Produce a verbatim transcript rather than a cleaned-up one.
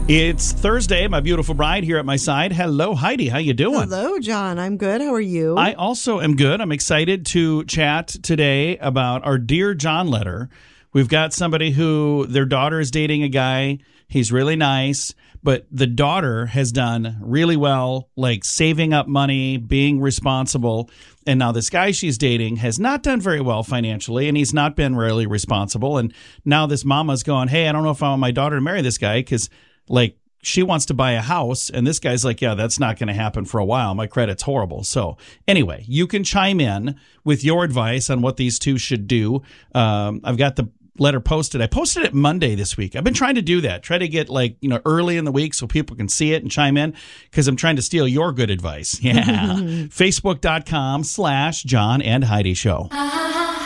It's Thursday. My beautiful bride here at my side. Hello, Heidi. How you doing? Hello, John. I'm good. How are you? I also am good. I'm excited to chat today about our Dear John letter. We've got somebody who their daughter is dating a guy. He's really nice, but the daughter has done really well, like saving up money, being responsible. And now this guy she's dating has not done very well financially, and he's not been really responsible. And now this mama's going, hey, I don't know if I want my daughter to marry this guy because, like, she wants to buy a house, and this guy's like, yeah, that's not going to happen for a while. My credit's horrible. So anyway, you can chime in with your advice on what these two should do. Um, I've got the letter posted. I posted it Monday this week. I've been trying to do that, try to get like, you know, early in the week so people can see it and chime in because I'm trying to steal your good advice. Yeah. Facebook.com slash John and Heidi Show.